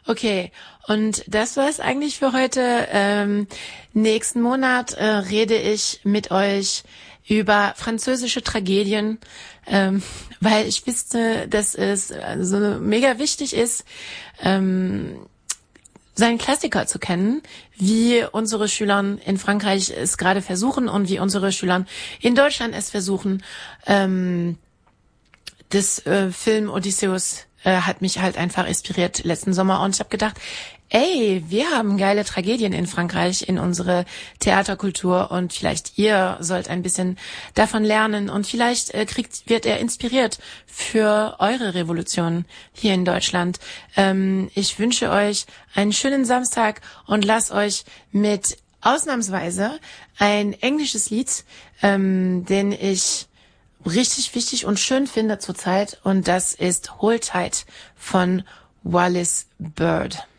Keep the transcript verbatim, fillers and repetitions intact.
Okay, und das war's eigentlich für heute. Ähm, nächsten Monat äh, rede ich mit euch über französische Tragedien, ähm, weil ich wüsste, dass es äh, so mega wichtig ist, ähm, seinen Klassiker zu kennen, wie unsere Schüler in Frankreich es gerade versuchen und wie unsere Schüler in Deutschland es versuchen. Ähm, das äh, Film Odysseus äh, hat mich halt einfach inspiriert letzten Sommer und ich habe gedacht, ey, wir haben geile Tragedien in Frankreich in unsere Theaterkultur und vielleicht ihr sollt ein bisschen davon lernen und vielleicht äh, kriegt wird er inspiriert für eure Revolution hier in Deutschland. Ähm, ich wünsche euch einen schönen Samstag und lasst euch mit ausnahmsweise ein englisches Lied, ähm, den ich richtig wichtig und schön finde zurzeit und das ist Hold Tight von Wallis Bird.